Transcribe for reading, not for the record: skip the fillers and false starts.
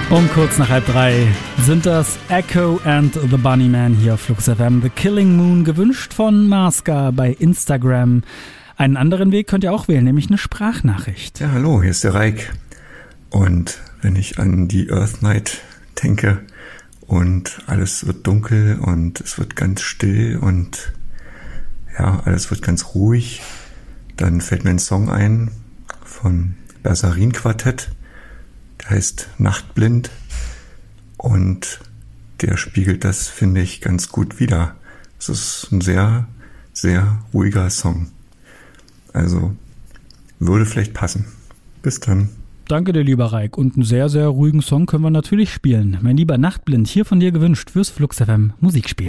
Um kurz nach 2:30 sind das Echo and the Bunnymen hier auf Flux FM. The Killing Moon, gewünscht von Maska bei Instagram. Einen anderen Weg könnt ihr auch wählen, nämlich eine Sprachnachricht. Ja, hallo, hier ist der Reik. Und wenn ich an die Earth Night denke und alles wird dunkel und es wird ganz still und ja, alles wird ganz ruhig, dann fällt mir ein Song ein von Bersarin Quartett. Der heißt Nachtblind und der spiegelt das, finde ich, ganz gut wider. Es ist ein sehr, sehr ruhiger Song. Also würde vielleicht passen. Bis dann. Danke dir, lieber Reik. Und einen sehr, sehr ruhigen Song können wir natürlich spielen. Mein lieber Nachtblind, hier von dir gewünscht fürs Flux FM Musikspiel.